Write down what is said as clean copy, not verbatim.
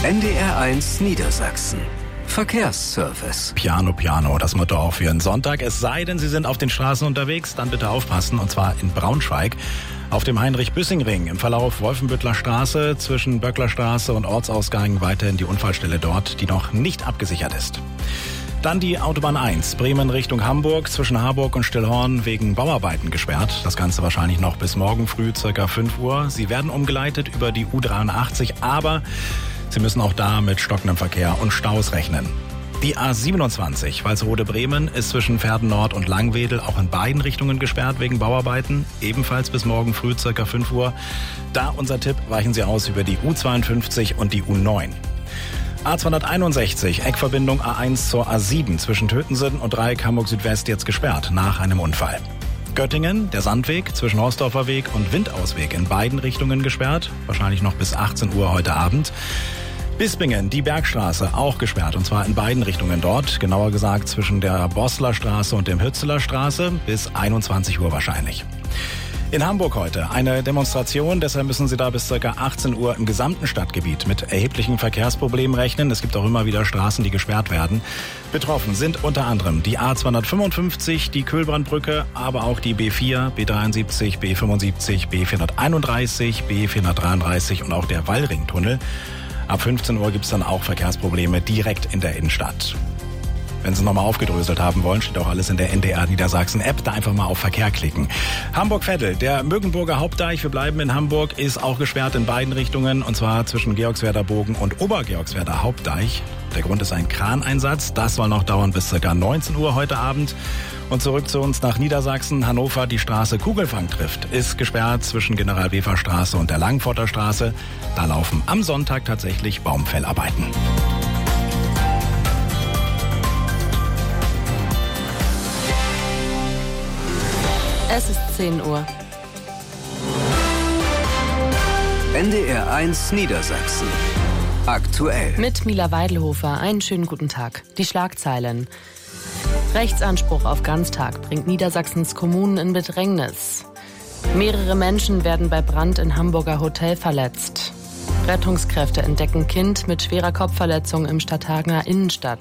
NDR1 Niedersachsen. Verkehrsservice. Piano, Piano, das Motto auch für einen Sonntag. Es sei denn, Sie sind auf den Straßen unterwegs, dann bitte aufpassen. Und zwar in Braunschweig auf dem Heinrich-Büssing-Ring im Verlauf Wolfenbüttler Straße zwischen Böcklerstraße und Ortsausgang weiterhin die Unfallstelle dort, die noch nicht abgesichert ist. Dann die Autobahn 1, Bremen Richtung Hamburg, zwischen Harburg und Stillhorn wegen Bauarbeiten gesperrt. Das Ganze wahrscheinlich noch bis morgen früh, circa 5 Uhr. Sie werden umgeleitet über die U83, aber Sie müssen auch da mit stockendem Verkehr und Staus rechnen. Die A27, Walsrode-Bremen, ist zwischen Verden Nord und Langwedel auch in beiden Richtungen gesperrt wegen Bauarbeiten. Ebenfalls bis morgen früh, circa 5 Uhr. Da unser Tipp, weichen Sie aus über die U52 und die U9. A261, Eckverbindung A1 zur A7 zwischen Tötensen und Dreieck Hamburg Südwest jetzt gesperrt nach einem Unfall. Göttingen, der Sandweg zwischen Horstdorfer Weg und Windausweg in beiden Richtungen gesperrt, wahrscheinlich noch bis 18 Uhr heute Abend. Bispingen, die Bergstraße, auch gesperrt, und zwar in beiden Richtungen dort, genauer gesagt zwischen der Bosler Straße und dem Hützeler Straße, bis 21 Uhr wahrscheinlich. In Hamburg heute eine Demonstration, deshalb müssen Sie da bis ca. 18 Uhr im gesamten Stadtgebiet mit erheblichen Verkehrsproblemen rechnen. Es gibt auch immer wieder Straßen, die gesperrt werden. Betroffen sind unter anderem die A255, die Köhlbrandbrücke, aber auch die B4, B73, B75, B431, B433 und auch der Wallringtunnel. Ab 15 Uhr gibt es dann auch Verkehrsprobleme direkt in der Innenstadt. Wenn Sie es nochmal aufgedröselt haben wollen, steht auch alles in der NDR Niedersachsen App. Da einfach mal auf Verkehr klicken. Hamburg-Veddel, der Mögenburger Hauptdeich, wir bleiben in Hamburg, ist auch gesperrt in beiden Richtungen. Und zwar zwischen Georgswerder Bogen und Obergeorgswerder Hauptdeich. Der Grund ist ein Kraneinsatz. Das soll noch dauern bis ca. 19 Uhr heute Abend. Und zurück zu uns nach Niedersachsen. Hannover, die Straße Kugelfangtrift, ist gesperrt zwischen General-Wefer-Straße und der Langforter Straße. Da laufen am Sonntag tatsächlich Baumfellarbeiten. Es ist 10 Uhr. NDR1 Niedersachsen. Aktuell. Mit Mila Weidelhofer. Einen schönen guten Tag. Die Schlagzeilen. Rechtsanspruch auf Ganztag bringt Niedersachsens Kommunen in Bedrängnis. Mehrere Menschen werden bei Brand in Hamburger Hotel verletzt. Rettungskräfte entdecken Kind mit schwerer Kopfverletzung im Stadthagener Innenstadt.